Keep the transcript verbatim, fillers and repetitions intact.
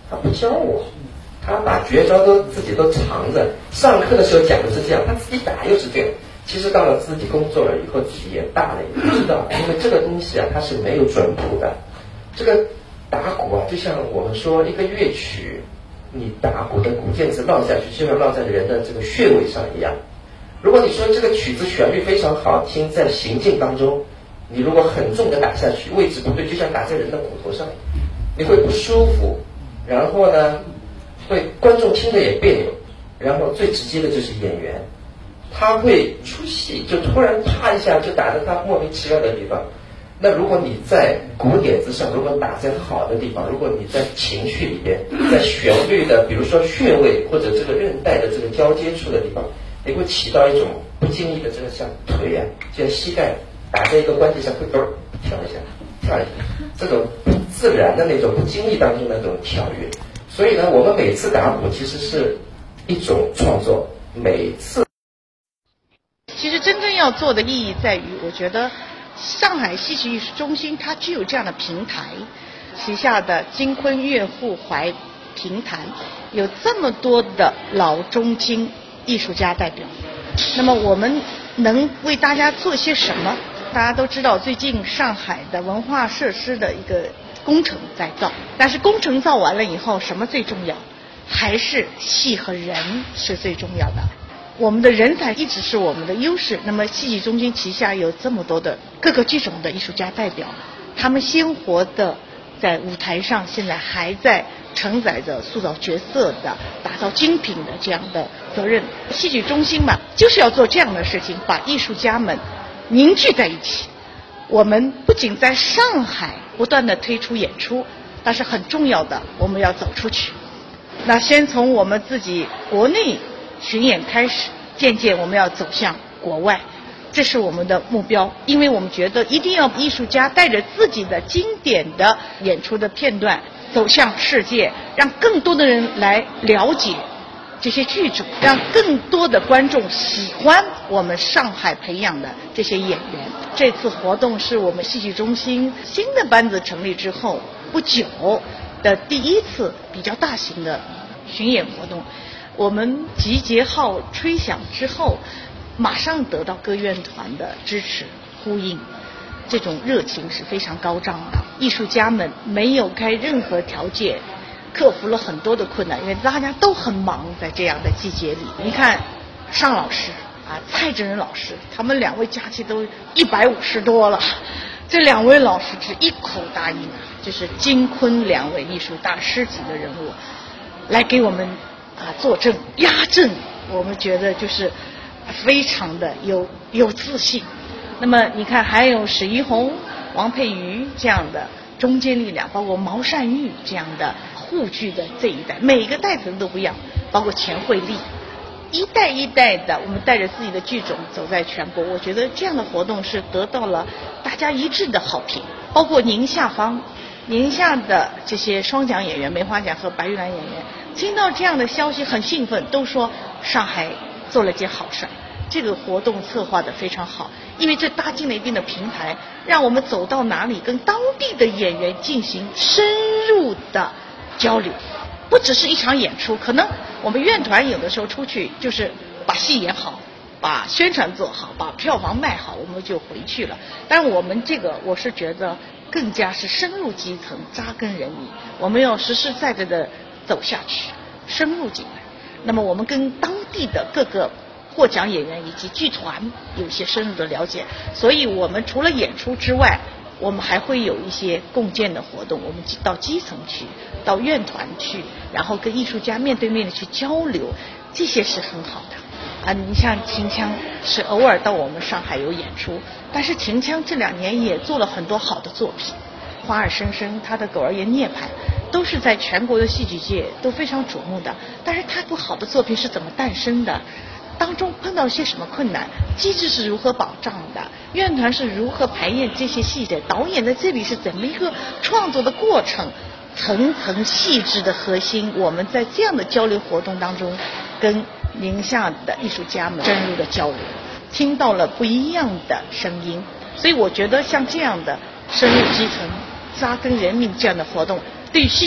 他不教我，他把绝招都自己都藏着，上课的时候讲的是这样，他自己打又是这样。其实到了自己工作了以后，自己也大了，也不知道，因为这个东西啊，它是没有准谱的。这个打鼓啊，就像我们说一个乐曲，你打鼓的鼓键子落下去，就像落在人的这个穴位上一样。如果你说这个曲子旋律非常好听，在行进当中，你如果很重的打下去，位置不对，就像打在人的骨头上，你会不舒服，然后呢，会观众听着也别扭，然后最直接的就是演员，他会出戏，就突然啪一下就打在他莫名其妙的地方。那如果你在鼓点子上，如果打在好的地方，如果你在情绪里边，在旋律的比如说穴位或者这个韧带的这个交接处的地方，你会起到一种不经意的这个像腿啊，像膝盖打在一个关节上会咚跳一下跳一下，这种不自然的那种不经意当中的那种跳跃。所以呢，我们每次打鼓其实是一种创作，每次其实真正要做的意义在于，我觉得上海戏曲艺术中心它具有这样的平台，旗下的金昆粤沪淮评弹有这么多的老中青艺术家代表。那么我们能为大家做些什么？大家都知道最近上海的文化设施的一个工程在造，但是工程造完了以后，什么最重要？还是戏和人是最重要的。我们的人才一直是我们的优势。那么戏曲中心旗下有这么多的各个剧种的艺术家代表，他们鲜活的在舞台上，现在还在承载着塑造角色的、打造精品的这样的责任。戏曲中心嘛，就是要做这样的事情，把艺术家们凝聚在一起。我们不仅在上海不断的推出演出，但是很重要的，我们要走出去。那先从我们自己国内巡演开始，渐渐我们要走向国外，这是我们的目标。因为我们觉得一定要艺术家带着自己的经典的演出的片段走向世界，让更多的人来了解这些剧种，让更多的观众喜欢我们上海培养的这些演员。这次活动是我们戏曲中心新的班子成立之后不久的第一次比较大型的巡演活动。我们集结号吹响之后，马上得到各院团的支持呼应，这种热情是非常高涨的。艺术家们没有开任何条件，克服了很多的困难，因为大家都很忙，在这样的季节里。你看尚老师啊，蔡振仁老师，他们两位假期都一百五十多了，这两位老师是一口答应啊，就是金昆两位艺术大师级的人物来给我们啊坐镇压阵，我们觉得就是非常的有有自信。那么你看还有史一红、王佩瑜这样的中坚力量，包括毛善玉这样的沪剧的这一代，每个代层都不一样，包括钱惠丽，一代一代的我们带着自己的剧种走在全国。我觉得这样的活动是得到了大家一致的好评，包括宁夏方宁夏的这些双奖演员梅花奖和白玉兰演员听到这样的消息很兴奋，都说上海做了件好事。这个活动策划得非常好，因为这搭建了一定的平台，让我们走到哪里跟当地的演员进行深入的交流。不只是一场演出，可能我们院团有的时候出去就是把戏演好，把宣传做好，把票房卖好，我们就回去了。但我们这个我是觉得更加是深入基层，扎根人民，我们要实实在在的走下去，深入进来。那么我们跟当地的各个获奖演员以及剧团有一些深入的了解，所以我们除了演出之外，我们还会有一些共建的活动，我们到基层去，到院团去，然后跟艺术家面对面的去交流，这些是很好的啊。你像秦腔是偶尔到我们上海有演出，但是秦腔这两年也做了很多好的作品，花儿生生，他的狗儿爷涅槃都是在全国的戏剧界都非常瞩目的。但是他不好的作品是怎么诞生的，当中碰到一些什么困难，机制是如何保障的，院团是如何排演这些戏的，导演在这里是怎么一个创作的过程，层层细致的核心，我们在这样的交流活动当中跟宁夏的艺术家们深入的交流，听到了不一样的声音。所以我觉得像这样的深入基层扎根人民这样的活动，对于戏